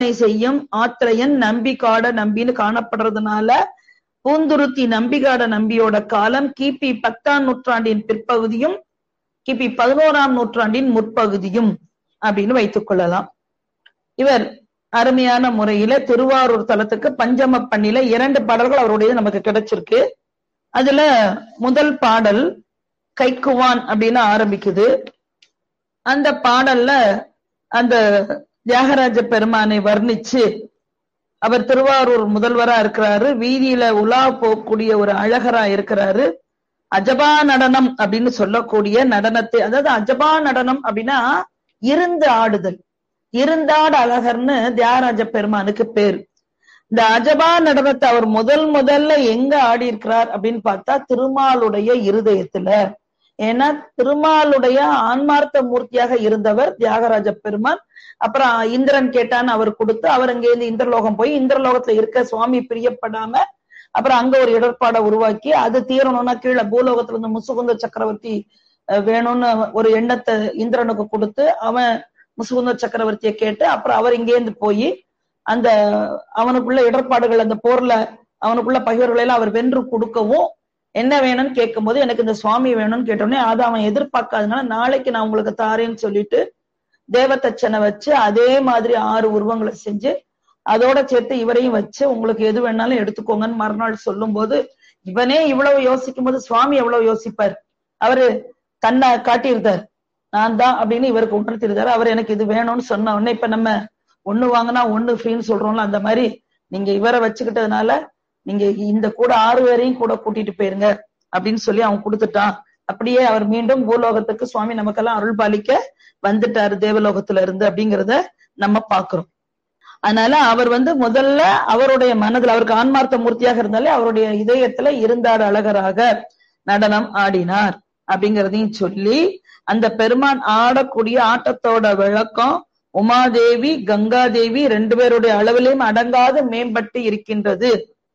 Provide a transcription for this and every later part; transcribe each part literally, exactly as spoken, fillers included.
ஆராதனை செய்யும் ஆத்திரையன் நம்பிகாட நம்பின்னு காணப்படுறதுனால பூந்துருத்தி நம்பிகாட நம்பியோட காலம் கிபி பத்தாம் நூற்றாண்டின் பிற்பகுதியும் கிபி பதினோராம் நூற்றாண்டின் முற்பகுதியும் அப்படின்னு வைத்துக் கொள்ளலாம். இவர் அருமையான முறையில திருவாரூர் தலத்துக்கு பஞ்சம பண்ணில இரண்டு பாடல்கள் அவருடைய நமக்கு கிடைச்சிருக்கு. அதுல முதல் பாடல் கைக்குவான் அப்படின்னு ஆரம்பிக்குது. அந்த பாடல்ல அந்த தியாகராஜ பெருமானை வர்ணிச்சு அவர் திருவாரூர் முதல்வரா இருக்கிறாரு, வீதியில உலா போகக்கூடிய ஒரு அழகரா இருக்கிறாரு. அஜபா நடனம் அப்படின்னு சொல்லக்கூடிய நடனத்தை, அதாவது அஜபா நடனம் அப்படின்னா இருந்து ஆடுதல், இருந்தாட அழகர்னு தியாகராஜ பெருமானுக்கு பேரு. இந்த அஜபா நடனத்தை அவர் முதல் முதல்ல எங்க ஆடி இருக்கிறார் அப்படின்னு பார்த்தா திருமாலுடைய இருதயத்துல. ஏன்னா திருமாலுடைய ஆன்மார்த்த மூர்த்தியாக இருந்தவர் தியாகராஜ பெருமான். அப்புறம் இந்திரன் கேட்டான்னு அவர் கொடுத்து அவர் அங்கே இருந்து இந்திரலோகம் போய் இந்திரலோகத்துல இருக்க சுவாமி பிரியப்படாம அப்புறம் அங்க ஒரு இடர்பாடை உருவாக்கி அது தீரணும்னா கீழே பூலோகத்துல இருந்து முசுகுந்த சக்கரவர்த்தி வேணும்னு ஒரு எண்ணத்தை இந்திரனுக்கு கொடுத்து அவன் முசுகுந்த சக்கரவர்த்தியை கேட்டு அப்புறம் அவர் இங்கேருந்து போய் அந்த அவனுக்குள்ள இடர்பாடுகள் அந்த போர்ல அவனுக்குள்ள பகைவர்களை எல்லாம் அவர் வென்று கொடுக்கவும் என்ன வேணும்னு கேட்கும் போது எனக்கு இந்த சுவாமி வேணும்னு கேட்டோடனே அதை அவன் எதிர்பார்க்காதனால நாளைக்கு நான் உங்களுக்கு தாரேன்னு சொல்லிட்டு தேவதச்சனை வச்சு அதே மாதிரி ஆறு உருவங்களை செஞ்சு அதோட சேர்த்து இவரையும் வச்சு உங்களுக்கு எது வேணாலும் எடுத்துக்கோங்கன்னு மறுநாள் சொல்லும் போது இவனே இவ்வளவு யோசிக்கும் போது சுவாமி எவ்வளவு யோசிப்பார். அவரு தன்னை காட்டியிருந்தார், நான் தான் அப்படின்னு இவருக்கு உணர்த்திருந்தாரு. அவர் எனக்கு இது வேணும்னு சொன்ன உடனே இப்ப நம்ம ஒண்ணு வாங்கினா ஒண்ணு ஃப்ரீன்னு சொல்றோம்ல, அந்த மாதிரி நீங்க இவரை வச்சுக்கிட்டதுனால நீங்க இந்த கூட ஆறு பேரையும் கூட கூட்டிட்டு போயிருங்க அப்படின்னு சொல்லி அவன் கொடுத்துட்டான். அப்படியே அவர் மீண்டும் பூலோகத்துக்கு சுவாமி நமக்கெல்லாம் அருள் பாலிக்க வந்துட்டாரு தேவலோகத்துல இருந்து அப்படிங்கிறத நம்ம பாக்குறோம். அதனால அவர் வந்து முதல்ல அவருடைய மனதில் அவருக்கு ஆன்மார்த்த மூர்த்தியாக இருந்தாலே அவருடைய இதயத்துல இருந்தார் அழகராக நடனம் ஆடினார் அப்படிங்கிறதையும் சொல்லி அந்த பெருமான் ஆடக்கூடிய ஆட்டத்தோட விளக்கம் உமாதேவி கங்காதேவி ரெண்டு பேருடைய அளவிலையும் அடங்காது மேம்பட்டு இருக்கின்றது.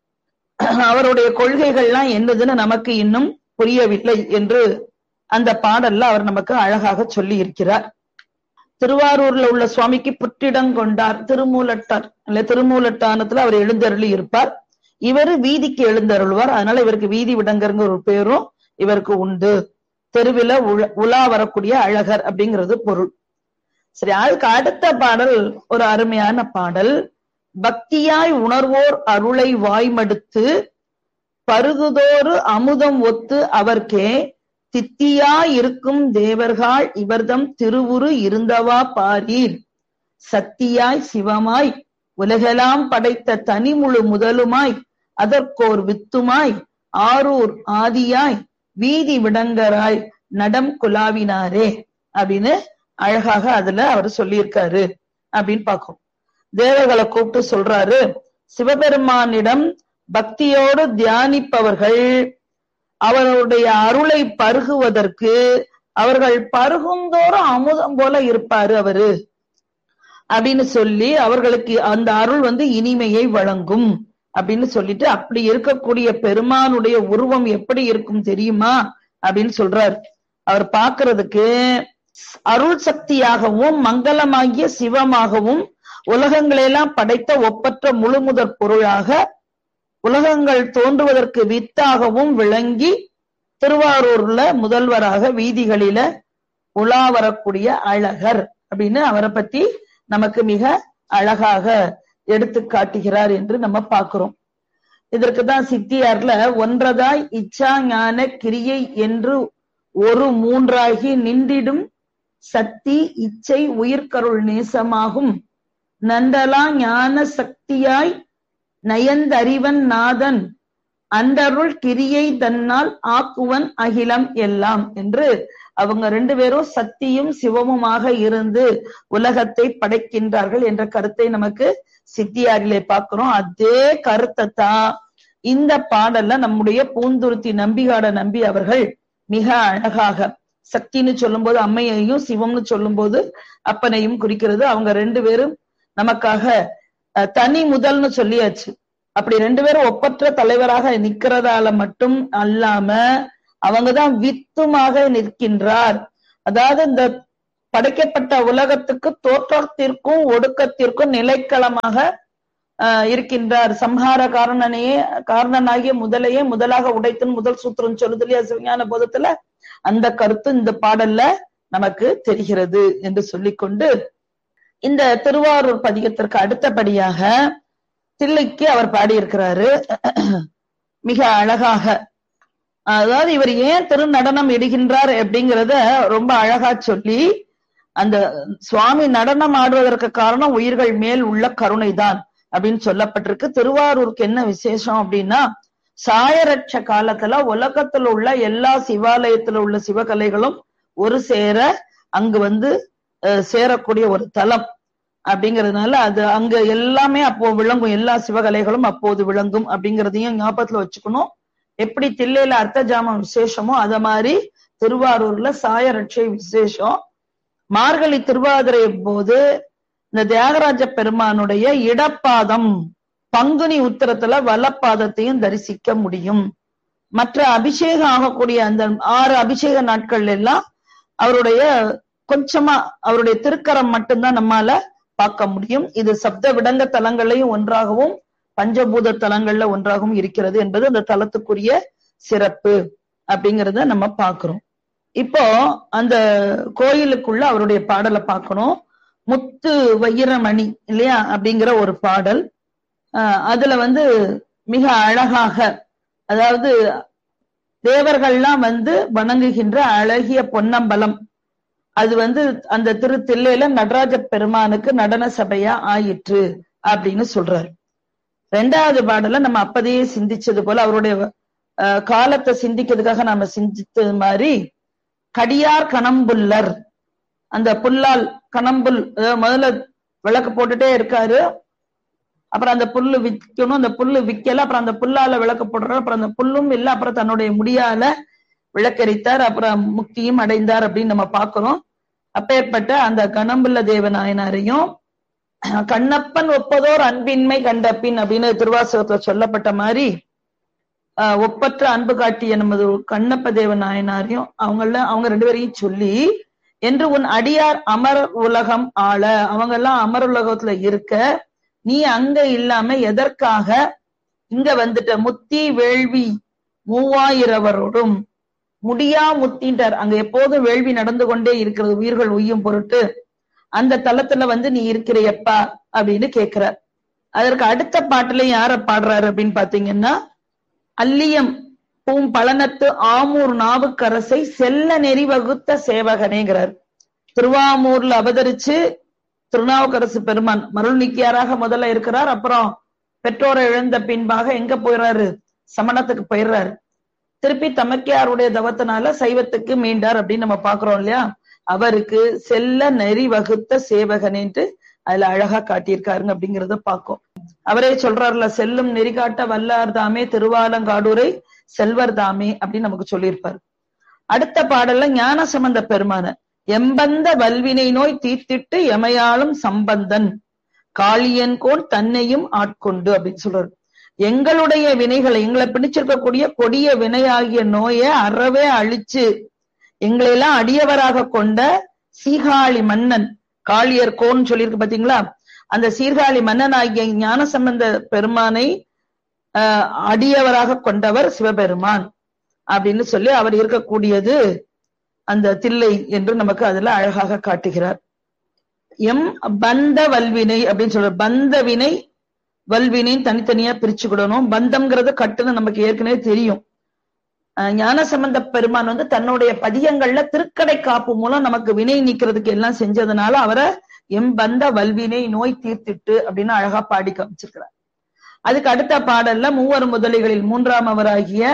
அவருடைய கொள்கைகள்லாம் என்னதுன்னு நமக்கு இன்னும் புரியவில்லை என்று அந்த பாடல்ல அவர் நமக்கு அழகாக சொல்லி இருக்கிறார். திருவாரூர்ல உள்ள சுவாமிக்கு புற்றிடம் கொண்டார் திருமூலட்டார் இல்ல திருமூலட்டானத்துல அவர் எழுந்தருளி இருப்பார். இவரு வீதிக்கு எழுந்தருள்வார். அதனால இவருக்கு வீதி விடங்கருங்க ஒரு பேரும் இவருக்கு உண்டு. தெருவில உலா வரக்கூடிய அழகர் அப்படிங்கிறது பொருள். சரி, அதுக்கு அடுத்த பாடல் ஒரு அருமையான பாடல். பக்தியாய் உணர்வோர் அருளை வாய்மடுத்து பருகுதோறு அமுதம் ஒத்து அவர்க்கே தித்தியாய் இருக்கும் தேவர்கள் இவர்தம் திருவுரு இருந்தவா பாரீர். சத்தியாய் சிவமாய் உலகெல்லாம் படைத்த தனிமுழு முதலுமாய் அதற்கோர் வித்துமாய் ஆரூர் ஆதியாய் வீதி விடங்கராய் நடம் குலாவினாரே அப்படின்னு அழகாக அதுல அவர் சொல்லியிருக்காரு அப்படின்னு பார்க்கும். தேவர்களை கூப்பிட்டு சொல்றாரு, சிவபெருமானிடம் பக்தியோடு தியானிப்பவர்கள் அவருடைய அருளை பருகுவதற்கு அவர்கள் பருகுந்தோறும் அமுதம் போல இருப்பாரு அவரு அப்படின்னு சொல்லி அவர்களுக்கு அந்த அருள் வந்து இனிமையை வழங்கும் அப்படின்னு சொல்லிட்டு அப்படி இருக்கக்கூடிய பெருமானுடைய உருவம் எப்படி இருக்கும் தெரியுமா அப்படின்னு சொல்றார். அவர் பார்க்கிறதுக்கு அருள் சக்தியாகவும் மங்களமாகிய சிவமாகவும் உலகங்களெல்லாம் படைத்த ஒப்பற்ற முழுமுதற் பொருளாக உலகங்கள் தோன்றுவதற்கு வித்தாகவும் விளங்கி திருவாரூர்ல முதல்வராக வீதிகளில உலா வரக்கூடிய அழகர் அப்படின்னு அவரை பத்தி நமக்கு மிக அழகாக எடுத்து காட்டுகிறார் என்று நம்ம பார்க்கிறோம். இதற்குதான் சித்தியார்ல ஒன்றதாய் இச்சா ஞான கிரியை என்று ஒரு மூன்றாகி நின்றிடும் சக்தி இச்சை உயிர்கருள் நேசமாகும் நந்தலா ஞான சக்தியாய் நயந்தறிவன் நாதன் அந்தருள் கிரியை தன்னால் ஆக்குவன் அகிலம் எல்லாம் என்று அவங்க ரெண்டு பேரும் சக்தியும் சிவமுமாக இருந்து உலகத்தை படைக்கின்றார்கள் என்ற கருத்தை நமக்கு சித்தியாரிலே பார்க்கிறோம். அதே கருத்தை தான் இந்த பாடல்ல நம்முடைய பூந்துருத்தி நம்பிகாட நம்பி அவர்கள் மிக அழகாக சக்தின்னு சொல்லும் போது அம்மையையும் சிவம்னு சொல்லும் போது அப்பனையும் குறிக்கிறது. அவங்க ரெண்டு பேரும் நமக்காக தனி முதல்னு சொல்லியாச்சு. அப்படி ரெண்டு பேரும் ஒப்பற்ற தலைவராக நிக்கிறதால மட்டும் அல்லாம அவங்கதான் வித்துமாக நிற்கின்றார். அதாவது இந்த படைக்கப்பட்ட உலகத்துக்கு தோற்றத்திற்கும் ஒடுக்கத்திற்கும் நிலைக்களமாக ஆஹ் இருக்கின்றார். சம்ஹார காரணனையே காரணனாகிய முதலையே முதலாக உடைத்துன்னு முதல் சூத்திரம் சொல்லுது இல்லையா சிவஞான போதத்துல, அந்த கருத்து இந்த பாடல்ல நமக்கு தெரிகிறது என்று சொல்லிக்கொண்டு, இந்த திருவாரூர் பதிகத்திற்கு அடுத்தபடியாக தில்லைக்கு அவர் பாடியிருக்கிறாரு மிக அழகாக. அதாவது இவர் ஏன் திருநடனம் இடுகின்றார் அப்படிங்கிறத ரொம்ப அழகா சொல்லி, அந்த சுவாமி நடனம் ஆடுவதற்கு காரணம் உயிர்கள் மேல் உள்ள கருணைதான் அப்படின்னு சொல்லப்பட்டிருக்கு. திருவாரூருக்கு என்ன விசேஷம் அப்படின்னா, சாயரட்ச காலத்துல உலகத்துல உள்ள எல்லா சிவாலயத்துல உள்ள சிவகலைகளும் ஒரு சேர அங்கு வந்து சேரக்கூடிய ஒரு தலம் அப்படிங்கிறதுனால அது அங்க எல்லாமே அப்போ விளங்கும், எல்லா சிவகலைகளும் அப்போது விளங்கும் அப்படிங்கிறதையும் ஞாபகத்துல வச்சுக்கணும். எப்படி தில்லையில அர்த்த ஜாமம் விசேஷமோ அத மாதிரி திருவாரூர்ல சாயரட்சை விசேஷம். மார்கழி திருவாதிரை போது இந்த தியாகராஜ பெருமானுடைய இடப்பாதம் பங்குனி உத்திரத்துல வலப்பாதத்தையும் தரிசிக்க முடியும். மற்ற அபிஷேகம் ஆகக்கூடிய அந்த ஆறு அபிஷேக நாட்கள் எல்லாம் அவருடைய கொஞ்சமா அவருடைய திருக்கரம் மட்டும்தான் நம்மால பார்க்க முடியும். இது சப்த விடங்க தலங்களையும் ஒன்றாகவும் பஞ்சபூத தலங்கள்ல ஒன்றாகவும் இருக்கிறது என்பது அந்த தலத்துக்குரிய சிறப்பு அப்படிங்கிறத நம்ம பார்க்கிறோம். இப்போ அந்த கோயிலுக்குள்ள அவருடைய பாடலை பார்க்கணும். முத்து வைரமணி இல்லையா அப்படிங்கிற ஒரு பாடல். அஹ் அதுல வந்து மிக அழகாக, அதாவது தேவர்கள்லாம் வந்து வணங்குகின்ற அழகிய பொன்னம்பலம், அது வந்து அந்த திரு தில்லையில நடராஜ பெருமானுக்கு நடன சபையா ஆயிற்று அப்படின்னு சொல்றாரு. ரெண்டாவது பாடல நம்ம அப்பதையே சிந்திச்சது போல அவருடைய அஹ் காலத்தை சிந்திக்கிறதுக்காக நாம சிந்தித்தது மாதிரி, கடியார் கணம்புல்லர், அந்த புல்லால் கணம்புல் முதல்ல விளக்கு போட்டுட்டே இருக்காரு, அப்புறம் அந்த புல்லு விற்கணும், அந்த புல்லு விக்கல, அப்புறம் அந்த புல்லால விளக்கு போடுறாரு, அப்புறம் அந்த புல்லும் இல்ல, அப்புறம் தன்னுடைய முடியால விளக்கரித்தார், அப்புறம் முக்தியும் அடைந்தார் அப்படின்னு நம்ம பாக்குறோம். அப்பேற்பட்ட அந்த கணம்புல்ல தேவநாயனாரையும் கண்ணப்பன் ஒப்பதோர் அன்பின்மை கண்டப்பின் அப்படின்னு திருவாசகத்துல சொல்லப்பட்ட மாதிரி ஆஹ் ஒப்பற்ற அன்பு காட்டிய நமது கண்ணப்ப தேவ நாயனாரையும் அவங்கள அவங்க ரெண்டு பேரையும் சொல்லி, என்று உன் அடியார் அமர் உலகம் ஆள, அவங்க எல்லாம் அமர் உலகத்துல இருக்க, நீ அங்க இல்லாம எதற்காக இங்க வந்துட்ட, முத்தி வேள்வி மூவாயிரவரோடும் முடியா முத்தின்றார், அங்க எப்போதும் வேள்வி நடந்து கொண்டே இருக்கிறது உயிர்கள் உய்யும் பொருட்டு, அந்த தலத்துல வந்து நீ இருக்கிறையப்பா அப்படின்னு கேட்கிறார். அதற்கு அடுத்த பாட்டுல யார பாடுறாரு அப்படின்னு பாத்தீங்கன்னா, அல்லியம் பூம் பழனத்து ஆமூர் நாவுக்கரசை செல்ல நெறி வகுத்த சேவகனேங்கிறார். திருவாமூர்ல அவதரிச்சு திருநாவுக்கரசு பெருமான் மருள் நீக்கியாராக முதல்ல இருக்கிறார். அப்புறம் பெற்றோரை இழந்த பின்பாக எங்க போயிடுறாரு, சமணத்துக்கு போயிடுறாரு. திருப்பி தமக்கையாருடைய தவத்தினால சைவத்துக்கு மீண்டார் அப்படின்னு நம்ம பாக்குறோம் இல்லையா. அவருக்கு செல்ல நெறி வகுத்த சேவகனேன்ட்டு அதுல அழகா காட்டியிருக்காருங்க அப்படிங்கிறத பார்க்கும். அவரே சொல்றாருல, செல்லும் நெறி காட்ட வல்லார் தாமே திருவாலங்காடுரை செல்வர் தாமே அப்படின்னு நமக்கு சொல்லியிருப்பாரு. அடுத்த பாடல்ல ஞான சம்பந்த பெருமான, எம்பந்த வல்வினை நோய் தீர்த்திட்டு எமையாளும் சம்பந்தன் காளியன் கோன் தன்னையும் ஆட்கொண்டு அப்படின்னு சொல்றாரு. எங்களுடைய வினைகளை, எங்களை பிடிச்சிருக்கக்கூடிய கொடிய வினையாகிய நோயை அறவே அழிச்சு எங்களையெல்லாம் அடியவராக கொண்ட சீர்காழி மன்னன், காளியர் கோன் சொல்லியிருக்கு பாத்தீங்களா, அந்த சீர்காழி மன்னன் ஆகிய ஞான சம்பந்த பெருமானை அஹ் அடியவராக கொண்டவர் சிவபெருமான் அப்படின்னு சொல்லி அவர் இருக்கக்கூடியது அந்த தில்லை என்று நமக்கு அதுல அழகாக காட்டுகிறார். எம் பந்த வல்வினை அப்படின்னு சொல்ற, பந்த வினை வல்வினைன்னு தனித்தனியா பிரிச்சுக்கிடணும். பந்தம்ங்கிறது கட்டுன்னு நமக்கு ஏற்கனவே தெரியும். ஞான சம்பந்த பெருமான் வந்து தன்னுடைய பதியங்கள்ல திருக்கடை காப்பு மூலம் நமக்கு வினை நீக்கிறதுக்கு எல்லாம் செஞ்சதுனால அவரை எம்பந்த வல்வினை நோய் தீர்த்திட்டு அப்படின்னு அழகா பாடி காமிச்சிருக்கிறார். அதுக்கு அடுத்த பாடல்ல மூவர் முதலிகளில் மூன்றாம் அவராகிய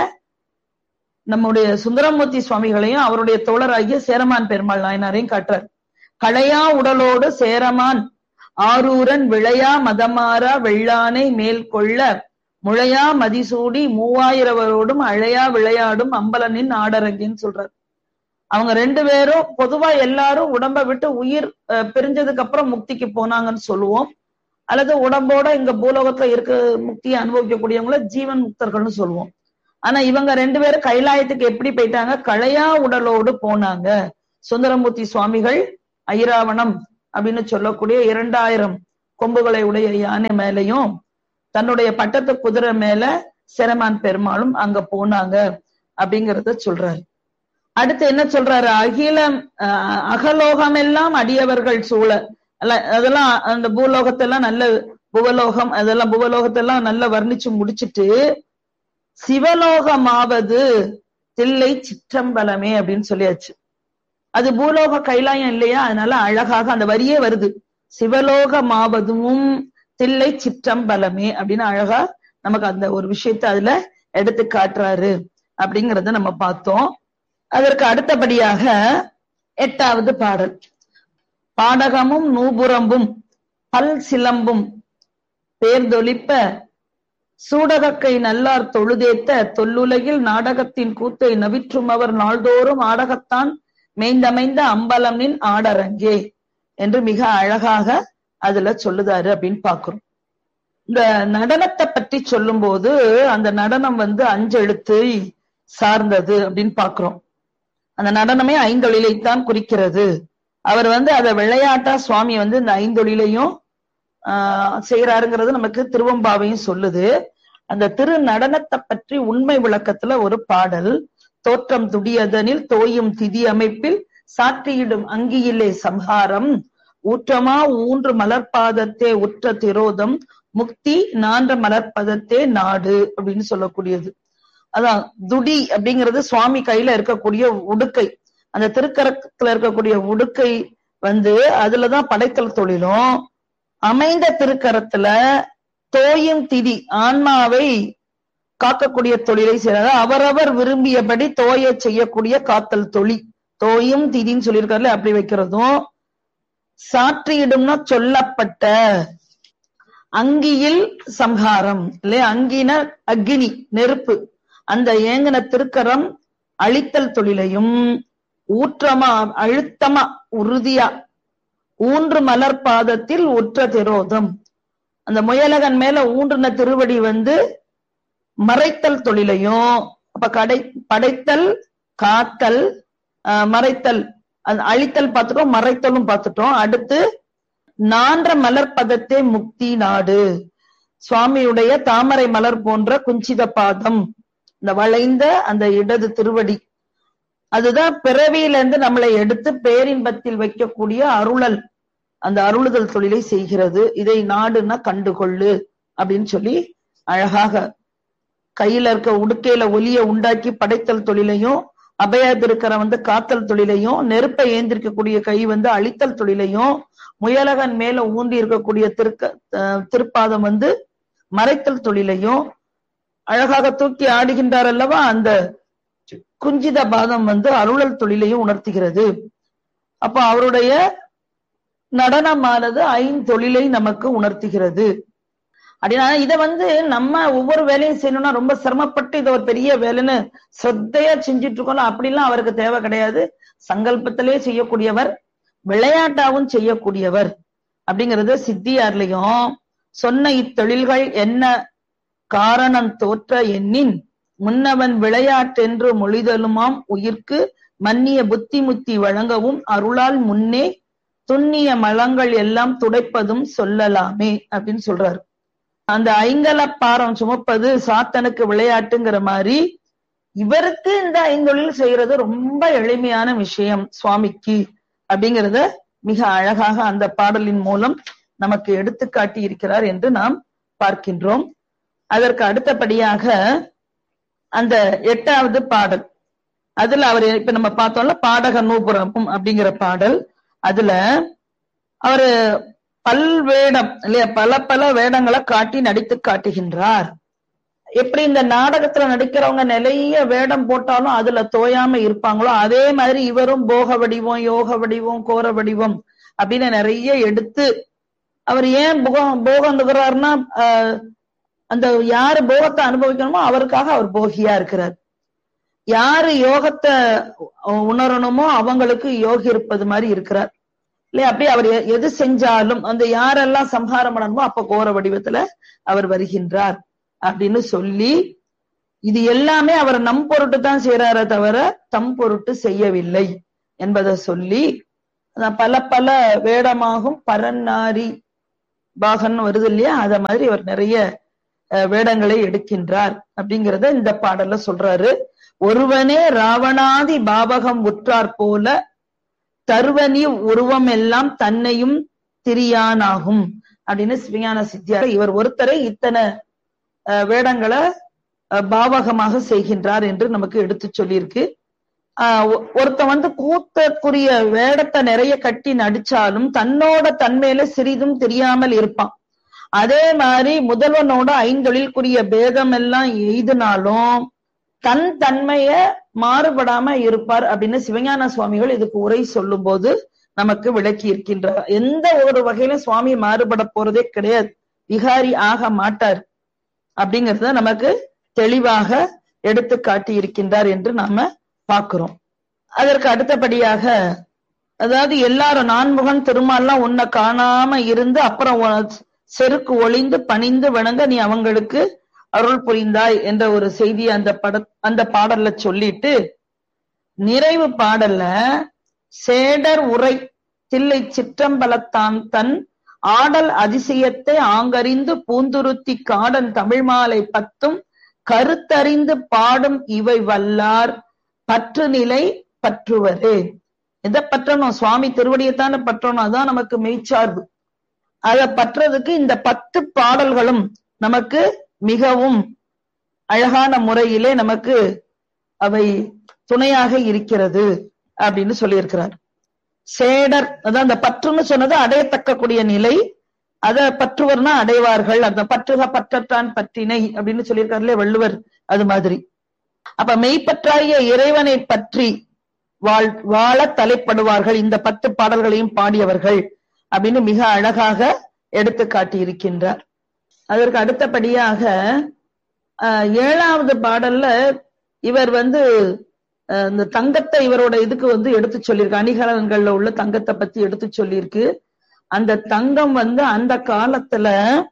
நம்முடைய சுந்தரமூர்த்தி சுவாமிகளையும் அவருடைய தோழராகிய சேரமான் பெருமாள் நாயனாரையும் காட்டுறார். களையா உடலோடு சேரமான் ஆரூரன் விளையா மதமாரா வெள்ளானை மேல் கொள்ள முளையா மதிசூடி மூவாயிரவரோடும் அழையா விளையாடும் அம்பலனின் ஆடரங்கின்னு சொல்றார். அவங்க ரெண்டு பேரும் பொதுவா எல்லாரும் உடம்ப விட்டு உயிர் பிரிஞ்சதுக்கு அப்புறம் முக்திக்கு போனாங்கன்னு சொல்லுவோம், அல்லது உடம்போட இங்க பூலோகத்துல இருக்க முக்தியை அனுபவிக்கக்கூடியவங்கள ஜீவன் முக்தர்கள்னு சொல்லுவோம். ஆனா இவங்க ரெண்டு பேரும் கைலாயத்துக்கு எப்படி போயிட்டாங்க, களையா உடலோடு போனாங்க. சுந்தரமூர்த்தி சுவாமிகள் ஐராவணம் அப்படின்னு சொல்லக்கூடிய இரண்டாயிரம் கொம்புகளை உடைய யானை மேலையும் தன்னுடைய பட்டத்து குதிரை மேல சேரமான் பெருமாளும் அங்க போனாங்க அப்படிங்கறத சொல்றாரு. அடுத்து என்ன சொல்றாரு, அகிலம் அகலோகம் எல்லாம் அடியவர்கள் சூழ, அதெல்லாம் அந்த பூலோகத்தெல்லாம் நல்ல புவலோகம் அதெல்லாம் புவலோகத்தெல்லாம் நல்லா வர்ணிச்சு முடிச்சுட்டு சிவலோகமாவது தில்லை சிற்றம்பலமே அப்படின்னு சொல்லியாச்சு. அது பூலோக கைலாயம் இல்லையா, அதனால அழகாக அந்த வரியே வருது, சிவலோகமாவதும் தில்லை சிற்றம்பலமே அப்படின்னு அழகா நமக்கு அந்த ஒரு விஷயத்த அதுல எடுத்து காட்டுறாரு அப்படிங்கறத நம்ம பார்த்தோம். அதற்கு அடுத்தபடியாக எட்டாவது பாடல், பாடகமும் நூபுரம்பும் பல் சிலம்பும் பேர்தொலிப்ப சூடகக்கை நல்லார் தொழுதேத்த தொல்லுலகில் நாடகத்தின் கூத்தை நவிற்றும் அவர் நாள்தோறும் ஆடகத்தான் மேய்ந்தமைந்த அம்பலமின் ஆடரங்கே என்று மிக அழகாக அதுல சொல்லுதாரு அப்படின்னு பாக்குறோம். இந்த நடனத்தை பற்றி சொல்லும் போது அந்த நடனம் வந்து அஞ்செழுத்து சார்ந்தது அப்படின்னு பாக்குறோம். அந்த நடனமே ஐந்தொழிலைத்தான் குறிக்கிறது. அவர் வந்து அதை விளையாட்டா சுவாமி வந்து இந்த ஐந்தொழிலையும் ஆஹ் செய்யறாருங்கிறது நமக்கு திருவம்பாவையும் சொல்லுது. அந்த திரு நடனத்தை பற்றி உண்மை விளக்கத்துல ஒரு பாடல், தோற்றம் துடியதனில் தோயும் திதி அமைப்பில் சாற்றியிடும் அங்கியிலே சம்ஹாரம் ஊற்றமா ஊன்று மலர்பாதத்தே உற்ற திரோதம் முக்தி நான்ற மலர்பதத்தே நாடு அப்படின்னு சொல்லக்கூடியது. அதான் துடி அப்படிங்கிறது சுவாமி கையில இருக்கக்கூடிய உடுக்கை, அந்த திருக்கரத்துல இருக்கக்கூடிய உடுக்கை வந்து அதுலதான் படைத்தல் தொழிலும், அமைந்த திருக்கரத்துல தோயும் திதி ஆன்மாவை காக்கக்கூடிய தொழிலை செய்யறாங்க. அவரவர் விரும்பியபடி தோய செய்யக்கூடிய காத்தல் தொழில் தோயும் திதின்னு சொல்லியிருக்காருல, அப்படி வைக்கிறதும் சாற்றியிடும்னா சொல்லப்பட்ட அங்கியில் சம்ஹாரம் இல்லையா, அங்கின அக்னி நெருப்பு, அந்த ஏங்கின திருக்கரம் அழித்தல் தொழிலையும் ஊற்றமா அழுத்தமா உறுதியா ஊன்று மலர் பாதத்தில் உற்ற திரோதம், அந்த முயலகன் மேல ஊன்றுன திருவடி வந்து மறைத்தல் தொழிலையும், அப்ப கடை படைத்தல் காத்தல் அஹ் மறைத்தல் அழித்தல் பார்த்துட்டோம், மறைத்தலும் பார்த்துட்டோம். அடுத்து நான்ற மலர் பதத்தே முக்தி நாடு, சுவாமியுடைய தாமரை மலர் போன்ற குஞ்சித பாதம், இந்த வளைந்த அந்த இடது திருவடி, அதுதான் பிறவியிலிருந்து நம்மளை எடுத்து பேரின்பத்தில் வைக்கக்கூடிய அருளல், அந்த அருளுதல் தொழிலை செய்கிறது. இதை நாடுன்னா கண்டுகொள்ளு அப்படின்னு சொல்லி அழகாக கையில இருக்க உடுக்கையில ஒலிய உண்டாக்கி படைத்தல் தொழிலையும், அபயாது இருக்கிற வந்து காத்தல் தொழிலையும், நெருப்பை ஏந்திருக்கக்கூடிய கை வந்து அழித்தல் தொழிலையும், முயலகன் மேல ஊண்டி இருக்கக்கூடிய திருக்க திருப்பாதம் வந்து மறைத்தல் தொழிலையும் அழகாக தூக்கி ஆடுகின்றார் அல்லவா, அந்த குஞ்சித பாதம் வந்து அருளல் தொழிலையும் உணர்த்துகிறது. அப்ப அவருடைய நடனமானது ஐந்தொழிலை நமக்கு உணர்த்துகிறது. அப்படின்னா இதை வந்து நம்ம ஒவ்வொரு வேலையும் செய்யணும்னா ரொம்ப சிரமப்பட்டு இதை ஒரு பெரிய வேலைன்னு ஸ்ரத்தையா செஞ்சுட்டு இருக்கோம், அப்படிலாம் அவருக்கு தேவை கிடையாது. சங்கல்பத்திலே செய்யக்கூடியவர், விளையாட்டாவும் செய்யக்கூடியவர் அப்படிங்கறது சித்தியார்லயும் சொன்ன இத்தொழில்கள் என்ன காரணம் தோற்ற எண்ணின் முன்னவன் விளையாட்டென்று மொழிதலுமாம் உயிர்க்கு மன்னிய புத்தி முத்தி வழங்கவும் அருளால் முன்னே துண்ணிய மலங்கள் எல்லாம் துடைப்பதும் சொல்லலாமே அப்படின்னு சொல்றாரு. அந்த ஐங்கல பாரம் சுமப்பது சாத்தனுக்கு விளையாட்டுங்கிற மாதிரி இவருக்கு இந்த ஐந்தொழில் செய்யறது ரொம்ப எளிமையான விஷயம் சுவாமிக்கு அப்படிங்கிறத மிக அழகாக அந்த பாடலின் மூலம் நமக்கு எடுத்து காட்டி இருக்கிறார் என்று நாம் பார்க்கின்றோம். அதற்கு அடுத்தபடியாக அந்த எட்டாவது பாடல், அதுல அவர் இப்ப நம்ம பார்த்தோம்ல பாடக நூபுரமும் அப்படிங்கிற பாடல், அதுல அவரு பல்வேடம் இல்லையா, பல பல வேடங்களை காட்டி நடித்து காட்டுகின்றார். எப்படி இந்த நாடகத்துல நடிக்கிறவங்க நிறைய வேடம் போட்டாலும் அதுல தோயாம இருப்பாங்களோ, அதே மாதிரி இவரும் போக வடிவம், யோக வடிவம், கோர வடிவம் அப்படின்னு நிறைய எடுத்து அவர் ஏன் போகம் போகந்துகிறாருன்னா அஹ் அந்த யாரு போகத்தை அனுபவிக்கணுமோ அவருக்காக அவர் போகியா இருக்கிறார். யாரு யோகத்தை உணரணுமோ அவங்களுக்கு யோகி இருப்பது மாதிரி இருக்கிறார் இல்லையா. அப்படி அவர் எது செஞ்சாலும் அந்த யாரெல்லாம் சம்ஹாரம் பண்ணணுமோ அப்ப கோர வடிவத்துல அவர் வருகின்றார் அப்படின்னு சொல்லி, இது எல்லாமே அவர் நம் பொருட்டு தான் செய்யறாரே தவிர தம் பொருட்டு செய்யவில்லை என்பதை சொல்லி பல பல வேடமாகும் பரநாரி பாகன் வருது இல்லையா, அத மாதிரி அவர் நிறைய வேடங்களை எடுக்கின்றார் அப்படிங்கிறத இந்த பாடல்ல சொல்றாரு. ஒருவனே ராவணாதி பாவகம் உற்றார் போல தருவனி உருவம் எல்லாம் தன்னையும் திரியானாகும் அப்படின்னு சிவஞான சித்தியார் இவர் ஒருத்தரை இத்தனை வேடங்களை பாவகமாக செய்கின்றார் என்று நமக்கு எடுத்து சொல்லியிருக்கு. ஆஹ் ஒருத்த வந்து கூத்தற்குரிய வேடத்தை நிறைய கட்டி நடிச்சாலும் தன்னோட தன்மையில சிறிதும் தெரியாமல் இருப்பான். அதே மாதிரி முதல்வனோட ஐந்தொழிலுக்குரிய பேதம் எல்லாம் எய்தினாலும் தன் தன்மைய மாறுபடாம இருப்பார் அப்படின்னு சிவஞான சுவாமிகள் இதுக்கு உரை சொல்லும் போது நமக்கு விளக்கி இருக்கின்றார். எந்த ஒரு வகையிலும் சுவாமி மாறுபட போறதே கிடையாது, விகாரி ஆக மாட்டார் அப்படிங்கறத நமக்கு தெளிவாக எடுத்து காட்டி இருக்கின்றார் என்று நாம பார்க்கிறோம். அதற்கு அடுத்தபடியாக, அதாவது எல்லாரும் நான்முகன் திருமால்லாம் உன்னை காணாம இருந்து அப்புறம் செருக்கு ஒளிந்து பணிந்து வணங்க நீ அவங்களுக்கு அருள் புரிந்தாய் என்ற ஒரு செய்தியை அந்த பட அந்த பாடல்ல சொல்லிட்டு நிறைவு பாடல்ல சேடர் உரை தில்லை சிற்றம்பலத்தான் தன் ஆடல் அதிசயத்தை ஆங்கறிந்து பூந்துருத்தி காடன் தமிழ் மாலை பத்தும் கருத்தறிந்து பாடும் இவை வல்லார் பற்று நிலை பற்றுவரே. எதை பற்றணும்? சுவாமி திருவடியைத்தானே பற்றணும், அதான் நமக்கு மெய்ச்சார்பு. அதை பற்றதுக்கு இந்த பத்து பாடல்களும் நமக்கு மிகவும் அழகான முறையிலே நமக்கு அவை துணையாக இருக்கிறது அப்படின்னு சொல்லியிருக்கிறார். சேடர், அதான் அந்த பற்றுன்னு சொன்னது அடையத்தக்கக்கூடிய நிலை, அத பற்றுவர்னா அடைவார்கள். அந்த பற்றுக பற்றற்றான் பற்றினை அப்படின்னு சொல்லியிருக்காருலே வள்ளுவர், அது மாதிரி. அப்ப மெய்ப்பற்றாகிய இறைவனை பற்றி வாழ் வாழ தலைப்படுவார்கள் இந்த பத்து பாடல்களையும் பாடியவர்கள் அப்படின்னு மிக அழகாக எடுத்து காட்டி இருக்கின்றார். அதற்கு அடுத்தபடியாக அஹ் ஏழாவது பாடல்ல இவர் வந்து இந்த தங்கத்தை இவரோட இதுக்கு வந்து எடுத்து சொல்லியிருக்கு, அணிகலன்கள்ல உள்ள தங்கத்தை பத்தி எடுத்து சொல்லியிருக்கு. அந்த தங்கம் வந்து அந்த காலத்துல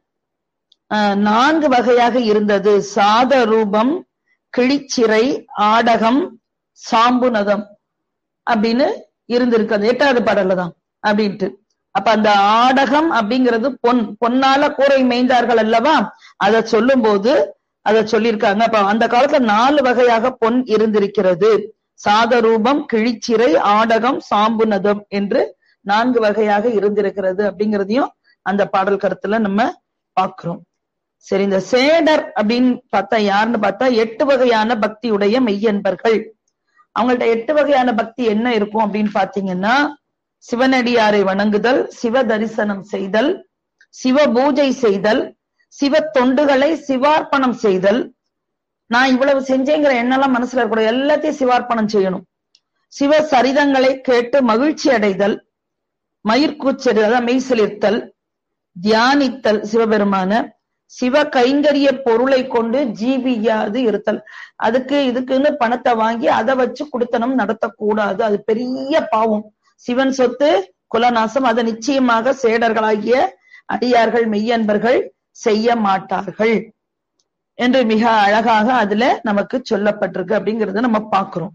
அஹ் நான்கு வகையாக இருந்தது. சாத ரூபம், கிழிச்சிறை, ஆடகம், சாம்புநதம் அப்படின்னு இருந்திருக்கு. அது எட்டாவது பாடல்ல தான் அப்படின்ட்டு. அப்ப அந்த ஆடகம் அப்படிங்கிறது பொன், பொன்னால கூரை மேய்ந்தார்கள் அல்லவா, அத சொல்லும் போது அத சொல்லியிருக்காங்க. அப்ப அந்த காலத்துல நாலு வகையாக பொன் இருந்திருக்கிறது. சாதரூபம், கிழிச்சிறை, ஆடகம், சாம்புநதம் என்று நான்கு வகையாக இருந்திருக்கிறது அப்படிங்கிறதையும் அந்த பாடல் கருத்துல நம்ம பாக்குறோம். சரி, இந்த சேடர் அப்படின்னு பார்த்தா யாருன்னு பார்த்தா எட்டு வகையான பக்தியுடைய மெய்யன்பர்கள். அவங்கள்ட்ட எட்டு வகையான பக்தி என்ன இருக்கும் அப்படின்னு பாத்தீங்கன்னா, சிவனடியாரை வணங்குதல், சிவ தரிசனம் செய்தல், சிவ பூஜை செய்தல், சிவ தொண்டுகளை சிவார்ப்பணம் செய்தல். நான் இவ்வளவு செஞ்சேங்கிற எண்ணெல்லாம் மனசுல இருக்கக்கூடாது, எல்லாத்தையும் சிவார்ப்பணம் செய்யணும். சிவ சரிதங்களை கேட்டு மகிழ்ச்சி அடைதல், மயிர்கூச்சல் அதான் மெய்சிலிர்த்தல், தியானித்தல் சிவபெருமான, சிவ கைங்கரிய பொருளை கொண்டு ஜீவியாது இருத்தல். அதுக்கு இதுக்குன்னு பணத்தை வாங்கி அதை வச்சு குடித்தனம் நடத்தக்கூடாது, அது பெரிய பாவம். சிவன் சொத்து குலநாசம், அதை நிச்சயமாக சேடர்களாகிய அடியார்கள் மெய்யன்பர்கள் செய்ய மாட்டார்கள் என்று மிக அழகாக அதுல நமக்கு சொல்லப்பட்டிருக்கு அப்படிங்கறத நம்ம பார்க்கிறோம்.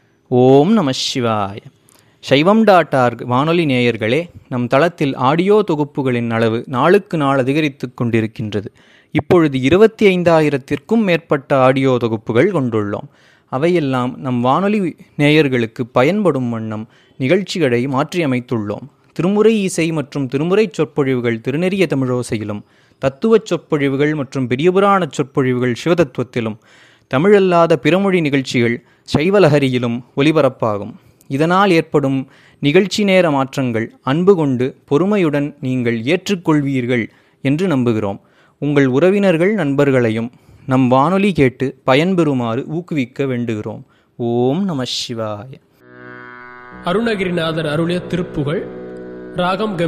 ஓம் நம சிவாய. சைவம் டாட் ஆர்க் வானொலி நேயர்களே, நம் தளத்தில் ஆடியோ தொகுப்புகளின் அளவு நாளுக்கு நாள் அதிகரித்து கொண்டிருக்கின்றது. இப்பொழுது இருபத்தி ஐந்தாயிரத்திற்கும் மேற்பட்ட ஆடியோ தொகுப்புகள் கொண்டுள்ளோம். அவையெல்லாம் நம் வானொலி நேயர்களுக்கு பயன்படும் வண்ணம் நிகழ்ச்சிகளை மாற்றியமைத்துள்ளோம். திருமுறை இசை மற்றும் திருமுறை சொற்பொழிவுகள் திருநெறிய தமிழோசையிலும், தத்துவச் சொற்பொழிவுகள் மற்றும் பெரியபுராண சொற்பொழிவுகள் சிவதத்துவத்திலும், தமிழல்லாத பிறமொழி நிகழ்ச்சிகள் சைவலஹரியிலும் ஒலிபரப்பாகும். இதனால் ஏற்படும் நிகழ்ச்சி நேர மாற்றங்கள் அன்பு கொண்டு பொறுமையுடன் நீங்கள் ஏற்றுக்கொள்வீர்கள் என்று நம்புகிறோம். உங்கள் உறவினர்கள் நண்பர்களையும் நம் வானொலி கேட்டு பயன்பெறுமாறு ஊக்குவிக்க வேண்டுகிறோம். ஓம் நம சிவாய. அருணகிரிநாதர் அருளிய திருப்புகழ். ராகம்